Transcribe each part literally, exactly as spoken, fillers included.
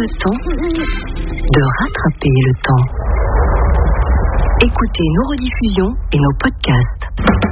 temps de rattraper le temps. Écoutez nos rediffusions et nos podcasts.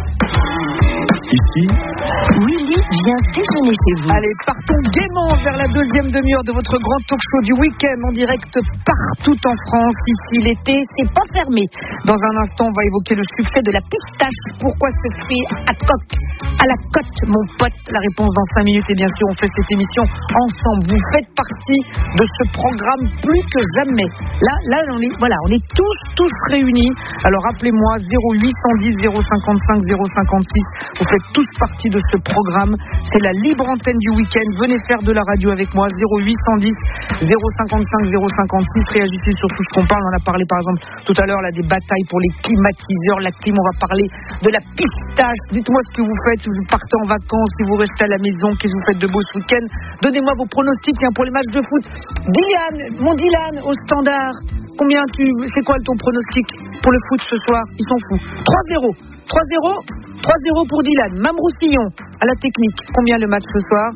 Ici, Willy vient déjeuner chez vous. Allez, partons gaiement vers la deuxième demi-heure de votre grand talk show du week-end en direct partout en France. Ici, l'été, c'est pas fermé. Dans un instant, on va évoquer le succès de la pistache. Pourquoi ce fruit à coque, à la cote, mon pote? La réponse dans cinq minutes. Et bien sûr, on fait cette émission ensemble. Vous faites partie de ce programme plus que jamais. Là, là, on est, voilà, on est tous, tous réunis. Alors, appelez-moi zéro huit cent dix zéro cinquante-cinq zéro cinquante-six. Vous faites tous partie de ce programme. C'est la libre antenne du week-end. Venez faire de la radio avec moi. zéro huit cent dix zéro cinquante-cinq zéro cinquante-six. Réagissez sur tout ce qu'on parle. On a parlé par exemple tout à l'heure là, des batailles pour les climatiseurs. La clim, on va parler de la pistache. Dites-moi ce que vous faites. Si vous partez en vacances, si vous restez à la maison, qu'est-ce que vous faites de beau ce week-end. Donnez-moi vos pronostics hein, pour les matchs de foot. Dylan, mon Dylan au standard. Combien tu... C'est quoi ton pronostic pour le foot ce soir? Ils sont fous. trois zéro. trois zéro trois zéro pour Dylan. Mamroussillon à la technique. Combien le match ce soir?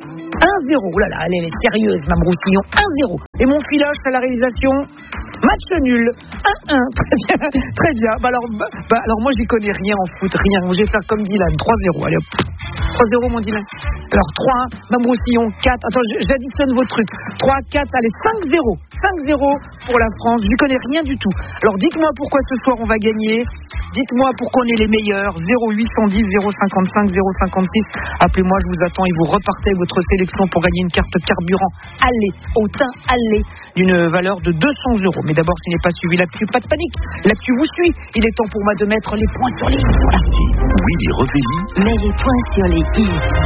un zéro. Oh là là, elle est sérieuse, Mamroussillon. un zéro. Et mon filoche à la réalisation? Match nul. un un. Très bien. Très bien. Bah alors, bah, bah alors moi, j'y connais rien en foot. Rien. Je vais faire comme Dylan. trois zéro. Allez hop. trois zéro, mon Dylan. Alors, trois un. Mamroussillon, quatre. Attends, j'additionne vos trucs. trois quatre. Allez, cinq zéro. cinq zéro pour la France. Je connais rien du tout. Alors, dites-moi pourquoi ce soir on va gagner. Dites-moi pourquoi on est les meilleurs. zéro huit cent dix zéro cinquante-cinq zéro cinquante-six. Appelez-moi, je vous attends et vous repartez avec votre sélection pour gagner une carte carburant aller, au teint aller, d'une valeur de deux cents euros. Mais d'abord, si vous n'avez pas suivi l'actu, pas de panique. L'actu vous suit. Il est temps pour moi de mettre les points sur les i. Voilà. Willy Revelli. Mets les points sur les i.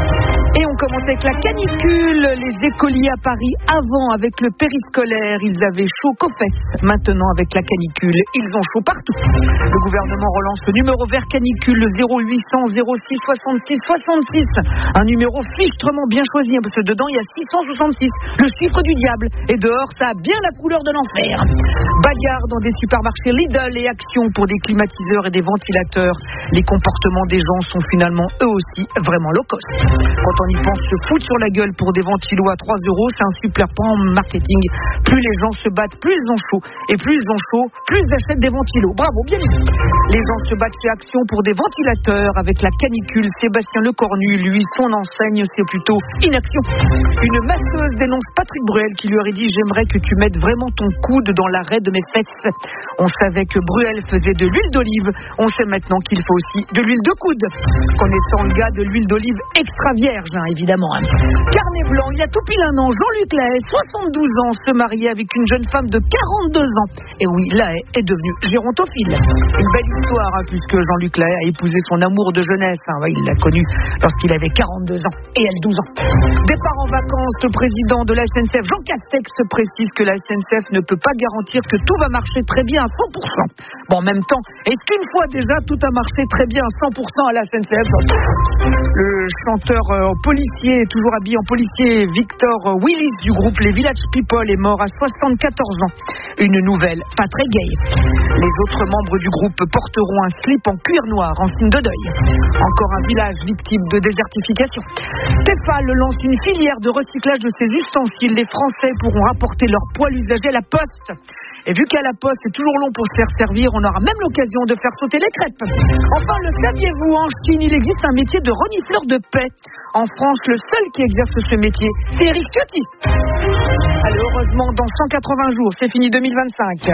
Et on commence avec la canicule. Les écoliers à Paris, avant avec le périscolaire, ils avaient chaud qu'aux fesses. Maintenant avec la canicule, ils ont chaud partout. Le gouvernement relance le numéro vert canicule, le zéro huit cent zéro six soixante-six soixante-six. Un numéro fichtrement bien choisi, parce que dedans il y a six cent soixante-six, le chiffre du diable. Et dehors, ça a bien la couleur de l'enfer. Bagarre dans des supermarchés Lidl et Action pour des climatiseurs et des ventilateurs. Les comportements des gens sont finalement eux aussi vraiment low cost. Quand on y pense, se foutre sur la gueule pour des ventilos à trois euros, c'est un super point en marketing. Plus les gens se battent, plus ils ont chaud. Et plus ils ont chaud, plus ils achètent des ventilos. Bravo, bien dit. Les gens se battent chez Action pour des ventilateurs avec la canicule. Sébastien Lecornu, lui, son enseigne, c'est plutôt inaction. Une masseuse dénonce Patrick Bruel qui lui aurait dit « J'aimerais que tu mettes vraiment ton coude dans l'arrêt de mes fesses ». On savait que Bruel faisait de l'huile d'olive. On sait maintenant qu'il faut aussi de l'huile de coude. Connaissant le gars, de l'huile d'olive extra vierge, hein, évidemment. Hein. Carnet blanc, il y a tout pile un an, Jean-Luc Lahaye, soixante-douze ans, se mariait avec une jeune femme de quarante-deux ans. Et oui, Lahaye est devenu gérontophile. Une belle histoire, hein, puisque Jean-Luc Lahaye a épousé son amour de jeunesse. Hein. Ouais, il l'a connu lorsqu'il avait quarante-deux ans et elle douze ans. Départ en vacances, le président de la S N C F, Jean Castex, précise que la S N C F ne peut pas garantir que tout va marcher très bien à cent pour cent. Bon, en même temps, est-ce qu'une fois déjà tout a marché très bien à cent pour cent à la S N C F? Le chanteur euh, policier, toujours habillé en policier, Victor Willis du groupe Les Village People est mort à soixante-quatorze ans. Une nouvelle pas très gaie. Les autres membres du groupe porteront un slip en cuir noir en signe de deuil. Encore un village victime de désertification. Tefal lance une filière de recyclage de ses ustensiles. Les Français pourront rapporter leurs poêles usagés à la poste. Et vu qu'à la poste, c'est toujours long pour se faire servir, on aura même l'occasion de faire sauter les crêpes. Enfin, le saviez-vous, en Chine, il existe un métier de renifleur de paix. En France, le seul qui exerce ce métier, c'est Eric Ciotti. Allez, heureusement, dans cent quatre-vingts jours, c'est fini deux mille vingt-cinq.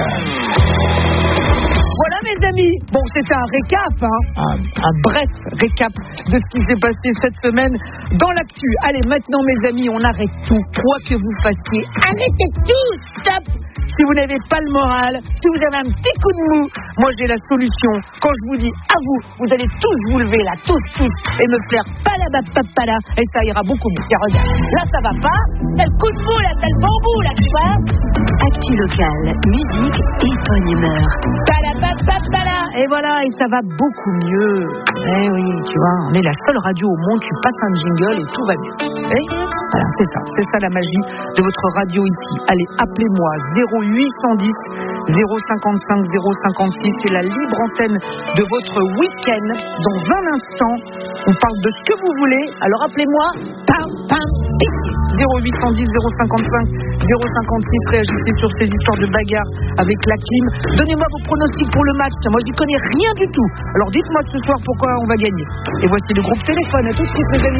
Voilà mes amis, bon c'était un récap, hein, un, un bref récap de ce qui s'est passé cette semaine dans l'actu. Allez maintenant mes amis, on arrête tout, quoi que vous fassiez, arrêtez tout, stop. Si vous n'avez pas le moral, si vous avez un petit coup de mou, moi j'ai la solution. Quand je vous dis à vous, vous allez tous vous lever là, tous, tous, et me faire palabapapala, et ça ira beaucoup mieux. Tiens, regarde, là ça va pas, t'as le coup de mou là, t'as le bambou là, tu vois. Actu locale, musique et bonne humeur. Palabapapala, et voilà, et ça va beaucoup mieux. Eh oui, tu vois, on est la seule radio au monde, tu passes un jingle et tout va mieux. Eh voilà, c'est ça, c'est ça la magie de votre radio ici. Allez, appelez-moi zéro huit cent dix zéro cinquante-cinq zéro cinquante-six, c'est la libre antenne de votre week-end. Dans un instant, on parle de ce que vous voulez. Alors appelez-moi, pam, pam, pitié. zéro huit cent dix zéro cinquante-cinq zéro cinquante-six. Réagissez sur ces histoires de bagarre avec la clim. Donnez-moi vos pronostics pour le match. Moi, je n'y connais rien du tout. Alors dites-moi ce soir pourquoi on va gagner. Et voici le groupe téléphone. À tout de suite, les amis.